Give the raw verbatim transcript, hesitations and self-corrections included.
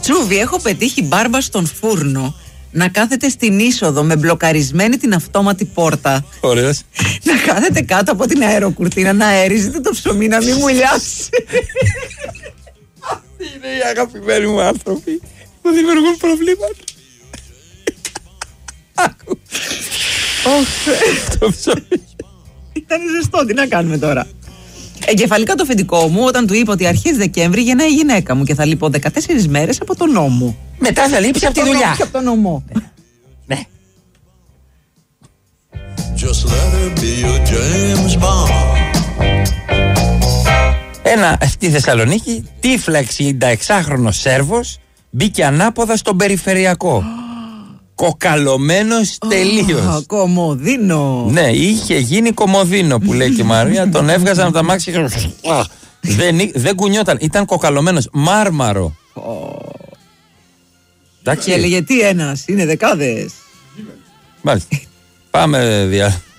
Τσούβι, έχω πετύχει μπάρμπα στον φούρνο να κάθεται στην είσοδο με μπλοκαρισμένη την αυτόματη πόρτα. Ωραίος. Να κάθεται κάτω από την αεροκουρτίνα να αερίζεται το ψωμί να μην μουλιάσει. Αυτοί είναι οι αγαπημένοι μου άνθρωποι που δημιουργούν προβλήματα. Άκου. Το ψωμί. Ήταν ζεστό, τι να κάνουμε τώρα. Εγκεφαλικά το αφεντικό μου όταν του είπα ότι αρχές Δεκέμβρη γεννάει η γυναίκα μου και θα λείπω δεκατέσσερις μέρες από τον νόμο. Μετά θα λείψει από τη δουλειά. Και από τον νόμο. Ναι. Just let her be your James Bond. Ένα στη Θεσσαλονίκη, τύφλα εξήντα-εξάχρονος Σέρβος μπήκε ανάποδα στον περιφερειακό. Κοκαλωμένος τελείως. Κομοδίνο. Ναι, είχε γίνει κομοδίνο που λέει και η Μαρία. Τον έβγαζαν από τα μάξια και δεν, δεν κουνιόταν. Ήταν κοκαλωμένος. Μάρμαρο. Και έλεγε τι ένας, είναι δεκάδες. Μάλιστα. Πάμε δια.